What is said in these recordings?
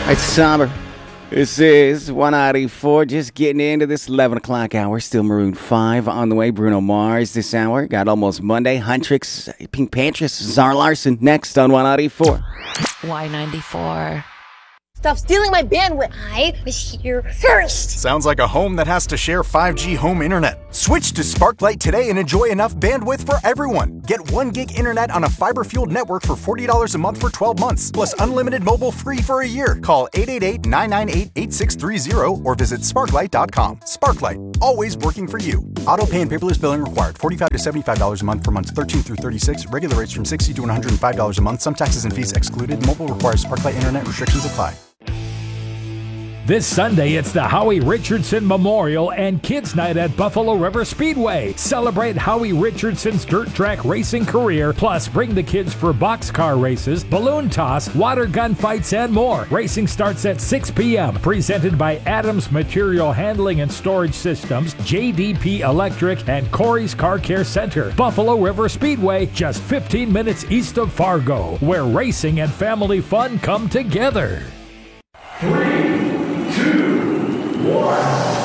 It's summer. This is 194, just getting into this 11 o'clock hour. Still Maroon 5 on the way. Bruno Mars this hour. Got Almost Monday. Huntrix, Pink Pantheress, Zara Larson next on 194. Y94. Stop stealing my bandwidth. I was here first. Sounds like a home that has to share 5G home internet. Switch to Sparklight today and enjoy enough bandwidth for everyone. Get 1 gig internet on a fiber-fueled network for $40 a month for 12 months, plus unlimited mobile free for a year. Call 888-998-8630 or visit sparklight.com. Sparklight, always working for you. Auto pay and paperless billing required. $45 to $75 a month for months 13 through 36. Regular rates from $60 to $105 a month. Some taxes and fees excluded. Mobile requires Sparklight internet. Restrictions apply. This Sunday, it's the Howie Richardson Memorial and Kids Night at Buffalo River Speedway. Celebrate Howie Richardson's dirt track racing career, plus bring the kids for boxcar races, balloon toss, water gun fights, and more. Racing starts at 6 p.m. Presented by Adams Material Handling and Storage Systems, JDP Electric, and Corey's Car Care Center. Buffalo River Speedway, just 15 minutes east of Fargo, where racing and family fun come together. 3, 2, 1.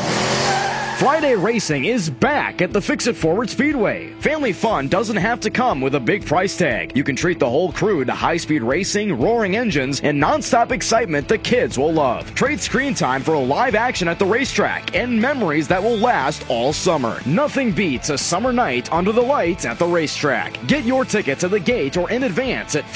Friday Racing is back at the Fix-It Forward Speedway. Family fun doesn't have to come with a big price tag. You can treat the whole crew to high-speed racing, roaring engines, and non-stop excitement the kids will love. Trade screen time for live action at the racetrack and memories that will last all summer. Nothing beats a summer night under the lights at the racetrack. Get your tickets at the gate or in advance at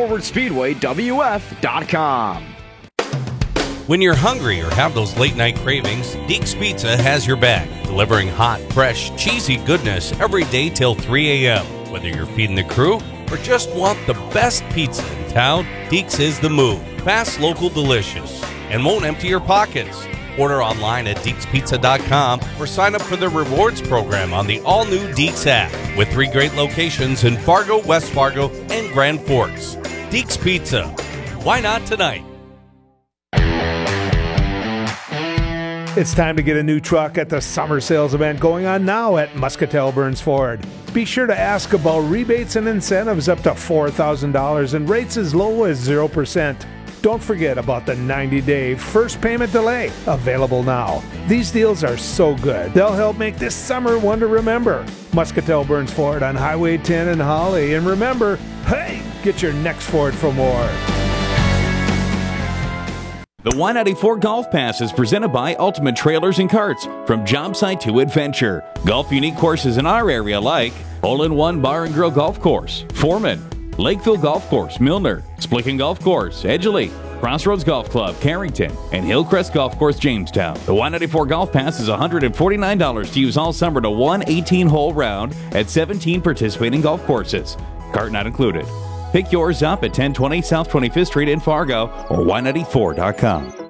FixItForwardSpeedwayWF.com. When you're hungry or have those late-night cravings, Deeks Pizza has your back, delivering hot, fresh, cheesy goodness every day till 3 a.m. Whether you're feeding the crew or just want the best pizza in town, Deeks is the move. Fast, local, delicious, and won't empty your pockets. Order online at DeeksPizza.com or sign up for the rewards program on the all-new Deeks app, with 3 great locations in Fargo, West Fargo, and Grand Forks. Deeks Pizza. Why not tonight? It's time to get a new truck at the summer sales event going on now at Muscatel Burns Ford. Be sure to ask about rebates and incentives up to $4,000 and rates as low as 0%. Don't forget about the 90-day first payment delay, available now. These deals are so good, they'll help make this summer one to remember. Muscatel Burns Ford on Highway 10 in Holly. And remember, hey, get your next Ford for more. The Y94 Golf Pass is presented by Ultimate Trailers and Carts. From job site to adventure. Golf unique courses in our area like Hole-in-One Bar and Grill Golf Course, Foreman, Lakeville Golf Course, Milner, Splicken Golf Course, Edgeley, Crossroads Golf Club, Carrington, and Hillcrest Golf Course, Jamestown. The Y94 Golf Pass is $149 to use all summer to one 18-hole round at 17 participating golf courses. Cart not included. Pick yours up at 1020 South 25th Street in Fargo or Y94.com.